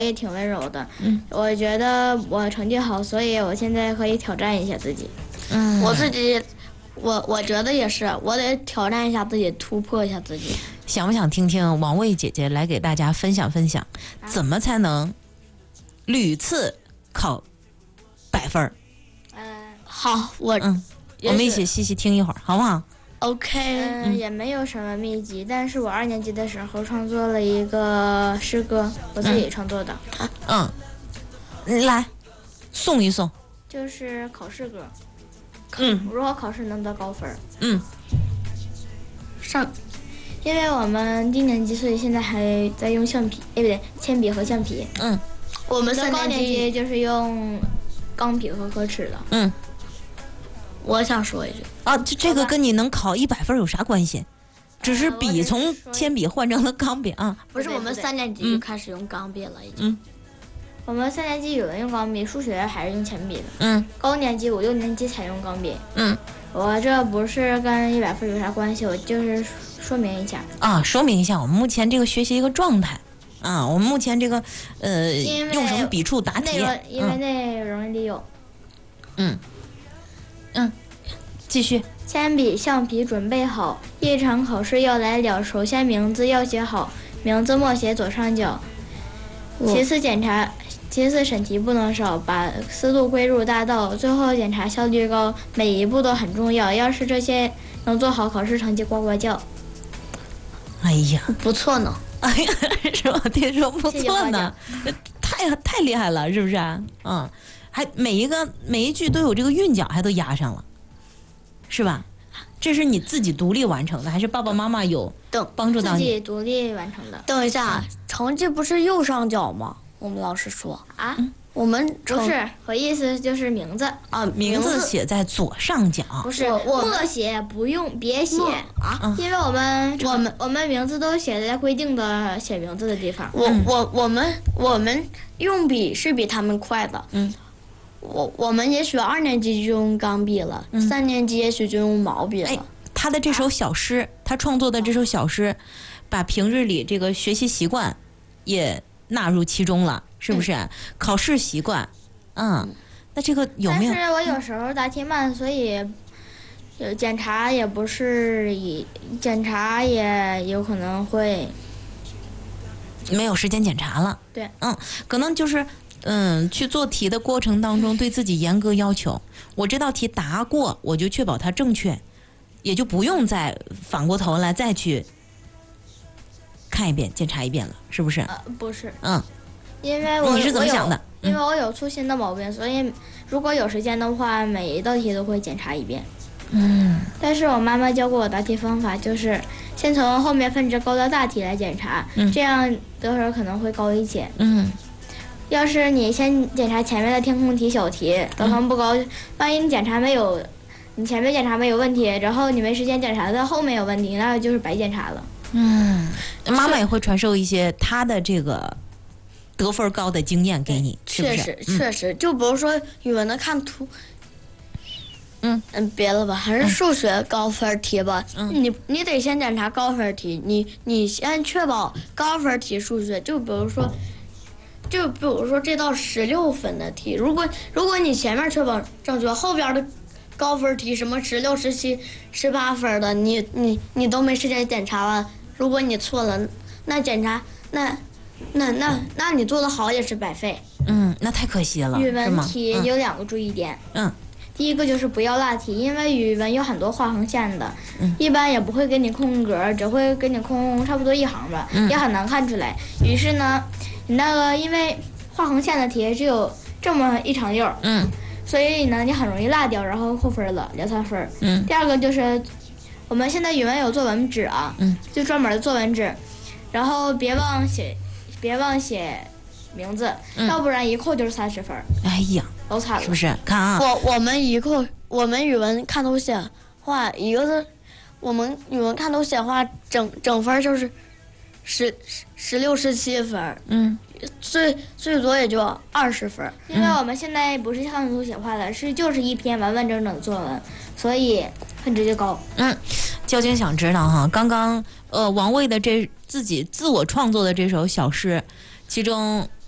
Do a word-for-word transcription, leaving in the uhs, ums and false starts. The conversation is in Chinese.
也挺温柔的。嗯，我觉得我成绩好，所以我现在可以挑战一下自己。 嗯， 我自己，我我觉得也是，我得挑战一下自己，突破一下自己。 想不想听听王卫姐姐来给大家分享分享，啊、怎么才能屡次考百分儿？ 嗯、呃， 好，我嗯，我们一起细细听一会儿，好不好 ？OK， 嗯，嗯也没有什么秘籍，但是我二年级的时候创作了一个诗歌，我自己创作的。 嗯，嗯来送一送， 就是考试歌。 嗯， 如何考试能得高分？ 嗯， 上，因为我们低年级，所以现在还在用橡皮，哎不对，铅笔和橡皮。 嗯， 我们三高年级就是用钢笔和和尺的。 嗯。 我想说一句啊，这这个跟你能考一百分有啥关系？只是笔从铅笔换成了钢笔啊。 不是，我们三年级就开始用钢笔了，已经。 嗯。我们三年级语文用钢笔，数学还是用铅笔的。 嗯。 高年级五六年级才用钢笔。 嗯。 我这不是跟一百分有啥关系，我就是说明一下。 啊，说明一下我们目前这个学习一个状态。啊，我们目前这个呃用什么笔触答题？ 因为内容里有。 嗯。嗯，继续。 铅笔、橡皮准备好，一场考试要来了。首先名字要写好，名字默写左上角。其次检查，其次审题不能少，把思路归入大道。最后检查效率高，每一步都很重要。要是这些能做好，考试成绩呱呱叫。 哎呀， 不错呢！ 哎呀，是吧？听说不错呢，太太厉害了，是不是啊？嗯。还每一个每一句都有这个韵脚，还都押上了，是吧？这是你自己独立完成的，还是爸爸妈妈有帮助到你？ 自己独立完成的。 等一下，成绩不是右上角吗？我们老师说啊， 我们不是，我意思就是名字啊，名字写在左上角。 不是，默写不用，别写啊，因为我们我们我们名字都写在规定的写名字的地方。 我我我们我们用笔是比他们快的。 嗯。 我我们也许二年级就用钢笔了，嗯、三年级也许就用毛笔了。 哎，他的这首小诗，啊、他创作的这首小诗，把平日里这个学习习惯也纳入其中了，是不是？嗯、考试习惯，嗯，那这个有没有？ 但是我有时候答题慢，所以有检查也不是以检查也有可能会没有时间检查了。 对， 嗯，可能就是。嗯，去做题的过程当中，对自己严格要求。我这道题答过，我就确保它正确，也就不用再反过头来再去看一遍、检查一遍了，是不是？ 呃，不是。 嗯， 因为我你是怎么想的？ 因为我有粗心的毛病，所以如果有时间的话，每一道题都会检查一遍。 嗯。 但是我妈妈教过我答题方法，就是先从后面分值高的大题来检查， 嗯、 这样得分可能会高一些。 嗯。 要是你先检查前面的填空题小题，得分不高，万一你检查没有，你前面检查没有问题，然后你没时间检查到后面有问题，那就是白检查了。 嗯，妈妈也会传授一些她的这个得分高的经验给你，是不是？ 确实，嗯、确实，就比如说语文的看图， 嗯嗯，别了吧，还是数学高分题吧。 嗯， 你你得先检查高分题，你你先确保高分题数学，就比如说。就比如说这道十六分的题，如果如果你前面确保正确，后边的高分题什么十六、十七、十八分的，你你你都没时间检查了。如果你错了，那检查那那那那你做的好也是白费。 嗯，那太可惜了。 语文题有两个注意点。 嗯。 第一个就是不要落题，因为语文有很多画横线的， 嗯、 一般也不会给你空格，只会给你空差不多一行吧， 嗯、 也很难看出来。于是呢。你那个因为画横线的题只有这么一长溜， 嗯， 所以呢你很容易落掉，然后扣分了，两三分。 嗯。 第二个就是我们现在语文有作文纸啊， 嗯， 就专门的作文纸，然后别忘写，别忘写名字， 嗯、 要不然一扣就是三十分。 哎呀， 老惨了， 是不是？看啊， 我我们一扣，我们语文看图写话，一个是我们语文看图写话，整整分就是。十十六十七分， 嗯， 最最多也就二十分。 因为我们现在不是看图写话了，是就是一篇完完整整的作文，所以分值就高。 嗯，交警想知道哈，刚刚呃王卫的这自己自我创作的这首小诗，其中